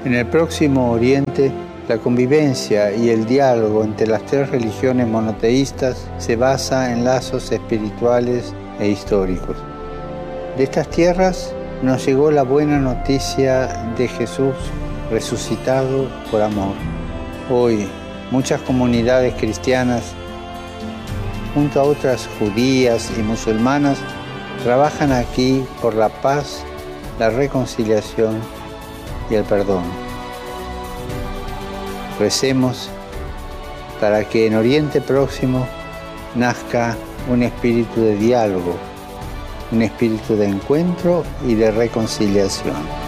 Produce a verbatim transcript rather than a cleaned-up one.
En el Próximo Oriente, la convivencia y el diálogo entre las tres religiones monoteístas se basa en lazos espirituales e históricos. De estas tierras nos llegó la buena noticia de Jesús resucitado por amor. Hoy, muchas comunidades cristianas, junto a otras judías y musulmanas, trabajan aquí por la paz, la reconciliación y el perdón. Recemos para que en Oriente Próximo nazca un espíritu de diálogo, un espíritu de encuentro y de reconciliación.